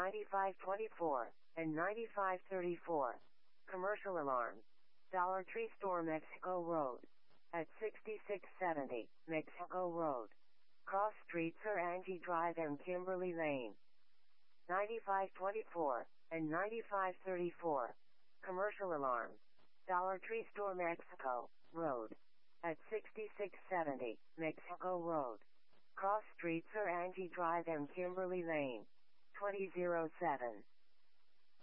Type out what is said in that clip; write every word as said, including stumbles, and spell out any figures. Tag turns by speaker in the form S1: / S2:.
S1: ninety-five twenty-four, and ninety-five thirty-four. Commercial alarms. Dollar Tree Store Mexico Road. At sixty-six seventy, Mexico Road. Cross streets are Angie Drive and Kimberly Lane. ninety-five twenty-four, and ninety-five thirty-four. Commercial alarms. Dollar Tree Store Mexico Road. At sixty-six seventy, Mexico Road. Cross streets are Angie Drive and Kimberly Lane. twenty oh seven.